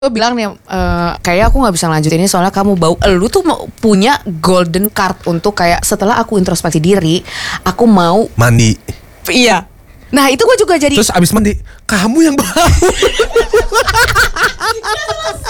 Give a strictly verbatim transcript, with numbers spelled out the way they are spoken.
Lo bilang nih, uh, kayak aku nggak bisa lanjut ini soalnya kamu bau. Lu tuh mau punya golden card untuk kayak setelah aku introspeksi diri, aku mau mandi. Iya. Nah itu gue juga jadi. Terus abis mandi, kamu yang bau.